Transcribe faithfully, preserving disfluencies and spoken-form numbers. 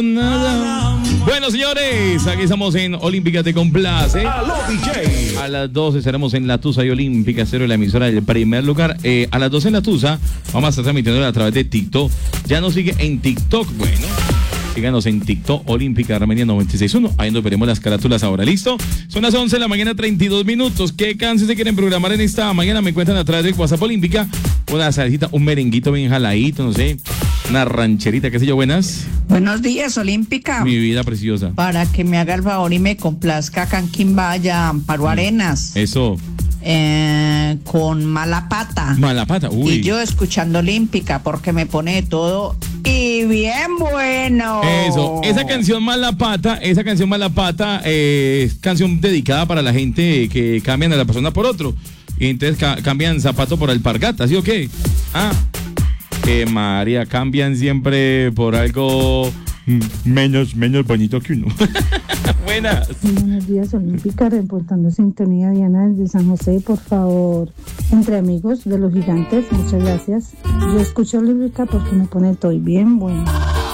Nada. Bueno, señores, aquí estamos en Olímpica Te Complace. Aló, D J. A las doce estaremos en La Tusa y Olímpica Cero, la emisora del primer lugar. Eh, a las doce en La Tusa vamos a estar transmitiendo a través de TikTok. Ya nos sigue en TikTok, bueno. Síganos en TikTok, Olímpica Armenia noventa y seis punto uno. Ahí nos veremos las carátulas ahora. ¿Listo? Son las once de la mañana, treinta y dos minutos. ¿Qué canciones se quieren programar en esta mañana? Me cuentan a través de WhatsApp Olímpica. Una salsita, un merenguito bien jaladito, no sé. Una rancherita, qué sé yo, buenas. Buenos días, Olímpica. Mi vida preciosa. Para que me haga el favor y me complazca Canquín Vaya, Amparo Arenas. Eso. Eh, con Mala Pata. Mala Pata, uy. Y yo escuchando Olímpica porque me pone todo y bien bueno. Eso, esa canción Mala Pata, esa canción Mala Pata eh, es canción dedicada para la gente que cambian a la persona por otro. Y entonces ca cambian zapato por alpargata, ¿sí o qué? Ah, que María, cambian siempre por algo menos, menos bonito que uno. Buenas. Buenos días, Olímpica, reportando sintonía. Diana desde San José, por favor. Entre amigos de los gigantes, muchas gracias. Yo escucho Olímpica porque me pone todo bien bueno.